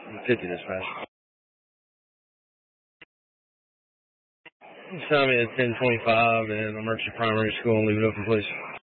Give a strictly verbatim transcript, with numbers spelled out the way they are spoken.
fifty dispatch. Tell me at ten twenty-five at Emergency Primary School and leave it open, please.